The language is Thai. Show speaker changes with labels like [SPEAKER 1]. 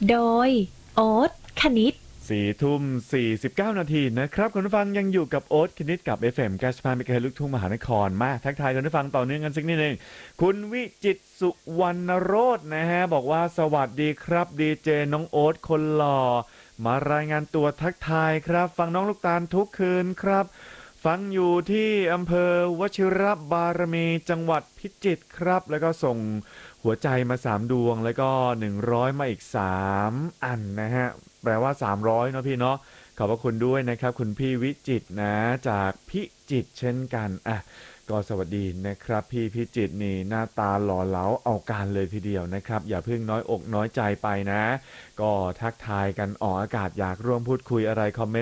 [SPEAKER 1] โดยโอ๊ตคณิต
[SPEAKER 2] 4 ทุ่ม 49 นาทีนะครับคุณผู้ฟังยังอยู่กับโอ๊ตคณิตกับ FM 95 เมกะเฮิรตซ์ลูกทุ่งมหานครมาทักทายคุณผู้ฟังต่อเนื่องกันสักนิดหนึ่งคุณวิจิตรสุวรรณโรจน์นะฮะบอกว่าสวัสดีครับดีเจน้องโอ๊ตคนหล่อมารายงานตัวทักทายครับฟังน้องลูกตาลทุกคืนครับฟังอยู่ที่อำเภอวชิรบารมีจังหวัดพิจิตรครับแล้วก็ส่งหัวใจมา3 ดวงแล้วก็100มาอีก3 อันนะฮะ แปลว่า300เนาะพี่เนาะขอบพระคุณด้วยนะครับคุณพี่วิจิตรนะจากพิจิตรเช่นกันก็สวัสดีนะครับพี่พิจิตรนี่หน้าตาหล่อเหลาเอาการเลยทีเดียวนะครับอย่าเพิ่งน้อยอกน้อยใจไปนะก็ทักทายกันออกอากาศอยากร่วมพูดคุยอะไรคอมเม